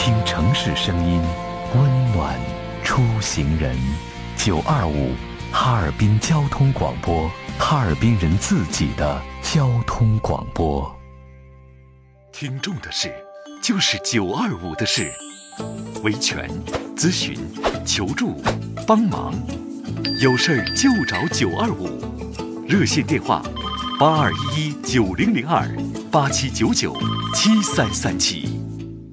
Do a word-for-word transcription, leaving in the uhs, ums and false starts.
听城市声音，温暖出行人。九二五，哈尔滨交通广播，哈尔滨人自己的交通广播。 听众的事，就是九二五的事。维权、咨询、求助、帮忙，有事儿就找九二五。热线电话：八二一一九零零二八七九九七三三七。